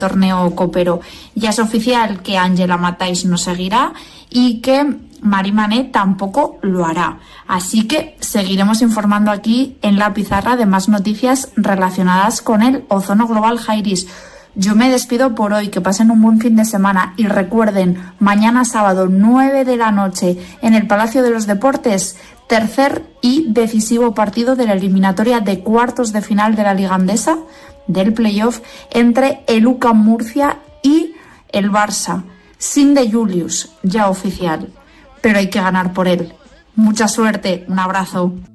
torneo copero. Ya es oficial que Ángela Matais no seguirá y que Mari Mané tampoco lo hará. Así que seguiremos informando aquí en La Pizarra de más noticias relacionadas con el ozono global Jairis. Yo me despido por hoy, que pasen un buen fin de semana y recuerden, mañana sábado 9 de la noche en el Palacio de los Deportes, tercer y decisivo partido de la eliminatoria de cuartos de final de la Liga Andesa, del playoff, entre el UCAM Murcia y el Barça, sin De Julius, ya oficial, pero hay que ganar por él. Mucha suerte, un abrazo.